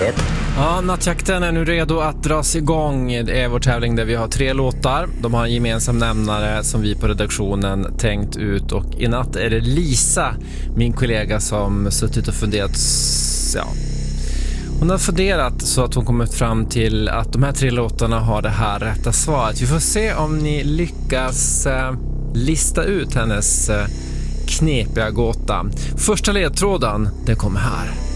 nattjakten. Ja, nattjakten är nu redo att dras igång. Det är vår tävling där vi har 3 låtar. De har en gemensam nämnare som vi på redaktionen tänkt ut. Och i natt är det Lisa, min kollega, som suttit och funderat. Ja, hon har funderat så att hon kommit fram till att de här 3 låtarna har det här rätta svaret. Vi får se om ni lyckas lista ut hennes knepiga gåta. Första ledtråden, den kommer här.